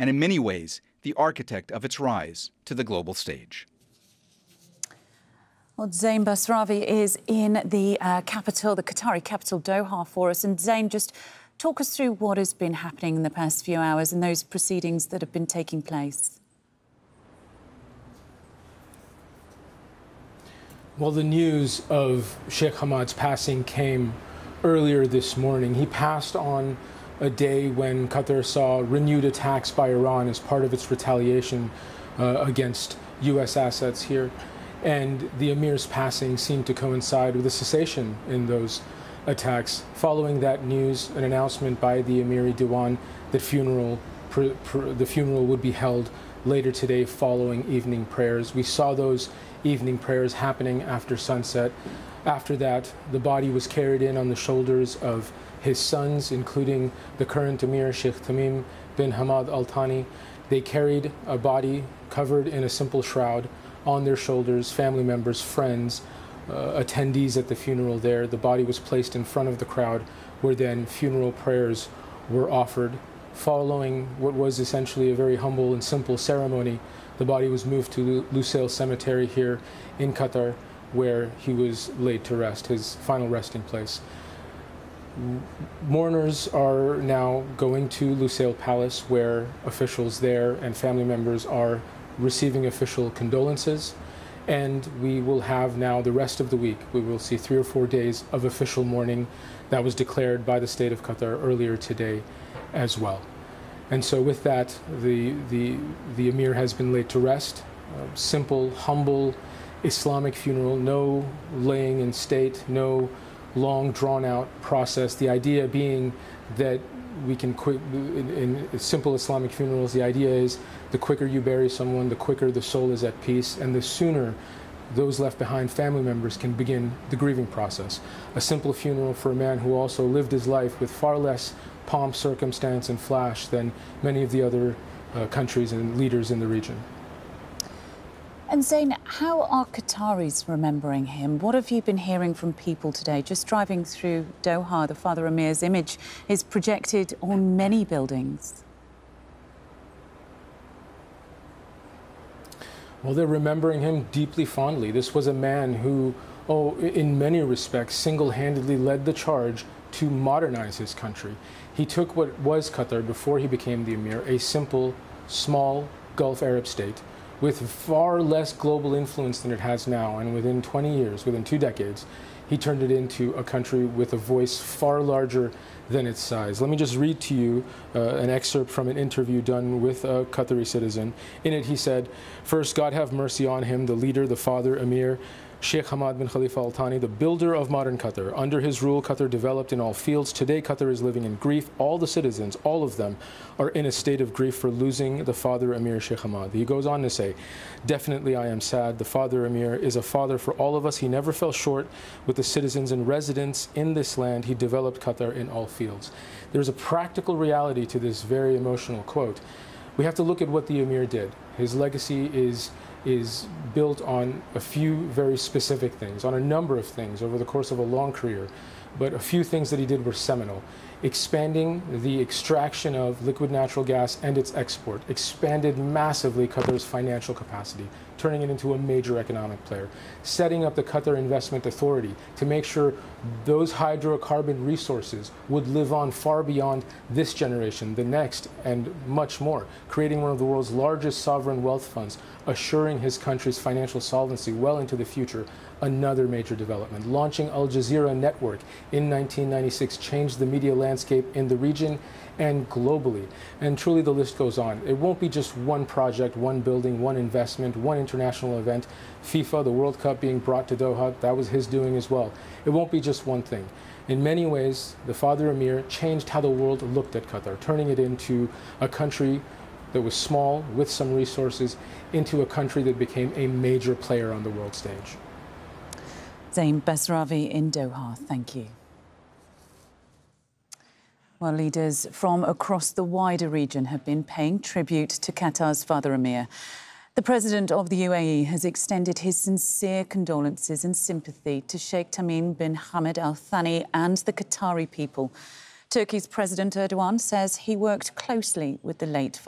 and in many ways, the architect of its rise to the global stage. Well, Zain Basravi is in the capital, the Qatari capital, Doha, for us. And Zain, just talk us through what has been happening in the past few hours and those proceedings that have been taking place. Well, the news of Sheikh Hamad's passing came earlier this morning. He passed on a day when Qatar saw renewed attacks by Iran as part of its retaliation against U.S. assets here. And the Emir's passing seemed to coincide with a cessation in those attacks. Following that news, an announcement by the Emiri Diwan that the funeral would be held later today following evening prayers. We saw those evening prayers happening after sunset. After that, the body was carried in on the shoulders of his sons, including the current Emir, Sheikh Tamim bin Hamad Al Thani. They carried a body covered in a simple shroud on their shoulders, family members, friends, attendees at the funeral there. The body was placed in front of the crowd where then funeral prayers were offered. Following what was essentially a very humble and simple ceremony, the body was moved to Lusail Cemetery here in Qatar, where he was laid to rest, his final resting place. Mourners are now going to Lusail Palace, where officials there and family members are receiving official condolences, and we will have now the rest of the week. We will see 3 or 4 days of official mourning that was declared by the state of Qatar earlier today as well. And so with that, the Emir has been laid to rest. Simple, humble Islamic funeral, no laying in state, no long drawn-out process. The idea being that we can in simple Islamic funerals, the idea is the quicker you bury someone, the quicker the soul is at peace, and the sooner those left behind, family members, can begin the grieving process. A simple funeral for a man who also lived his life with far less pomp, circumstance, and flash than many of the other countries and leaders in the region. And Zain, how are Qataris remembering him? What have you been hearing from people today? Just driving through Doha, the Father Emir's image is projected on many buildings. Well, they're remembering him deeply fondly. This was a man who, in many respects, single-handedly led the charge to modernize his country. He took what was Qatar before he became the Emir, a simple, small Gulf Arab state, with far less global influence than it has now. And within 20 years, within 2 decades, he turned it into a country with a voice far larger than its size. Let me just read to you an excerpt from an interview done with a Qatari citizen. In it, he said, "First, God have mercy on him, the leader, the father, Emir, Sheikh Hamad bin Khalifa Al Thani, the builder of modern Qatar. Under his rule, Qatar developed in all fields. Today, Qatar is living in grief. All the citizens, all of them, are in a state of grief for losing the father Emir Sheikh Hamad." He goes on to say, "Definitely I am sad. The father Emir is a father for all of us. He never fell short with the citizens and residents in this land. He developed Qatar in all fields." There's a practical reality to this very emotional quote. We have to look at what the Emir did. His legacy is built on a few very specific things, on a number of things over the course of a long career. But a few things that he did were seminal. Expanding the extraction of liquid natural gas and its export, expanded massively Qatar's financial capacity, turning it into a major economic player. Setting up the Qatar Investment Authority to make sure those hydrocarbon resources would live on far beyond this generation, the next, and much more. Creating one of the world's largest sovereign wealth funds, assuring his country's financial solvency well into the future. Another major development. Launching Al Jazeera Network in 1996 changed the media landscape in the region and globally. And truly the list goes on. It won't be just one project, one building, one investment, one international event. FIFA, the World Cup being brought to Doha, that was his doing as well. It won't be just one thing. In many ways, the Father Emir changed how the world looked at Qatar, turning it into a country that was small with some resources into a country that became a major player on the world stage. Zain Basravi in Doha, thank you. Well, leaders from across the wider region have been paying tribute to Qatar's Father Emir. The President of the UAE has extended his sincere condolences and sympathy to Sheikh Tamim bin Hamad Al Thani and the Qatari people. Turkey's President Erdogan says he worked closely with the late